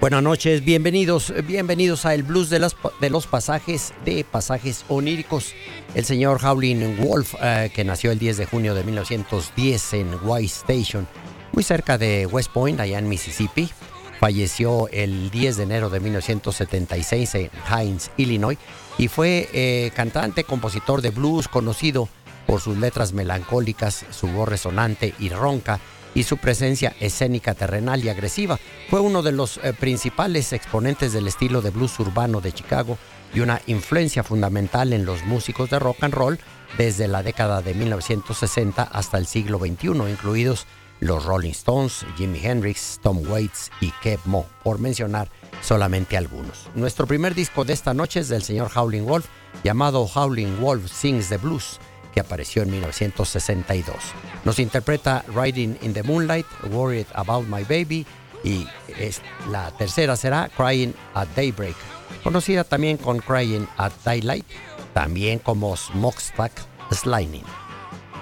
Buenas noches, bienvenidos a el blues de los pasajes oníricos. El señor Howlin' Wolf, que nació el 10 de junio de 1910 en White Station, muy cerca de West Point, allá en Mississippi. Falleció el 10 de enero de 1976 en Hines, Illinois, y fue cantante, compositor de blues, conocido por sus letras melancólicas, su voz resonante y ronca, y su presencia escénica terrenal y agresiva. Fue uno de los principales exponentes del estilo de blues urbano de Chicago y una influencia fundamental en los músicos de rock and roll desde la década de 1960 hasta el siglo XXI, incluidos los Rolling Stones, Jimi Hendrix, Tom Waits y Kev Moe, por mencionar solamente algunos. Nuestro primer disco de esta noche es del señor Howlin' Wolf, llamado Howlin' Wolf Sings the Blues, que apareció en 1962. Nos interpreta Riding in the Moonlight, Worried About My Baby, y la tercera será Crying at Daybreak, conocida también con Crying at Daylight, también como Smokestack Sliding.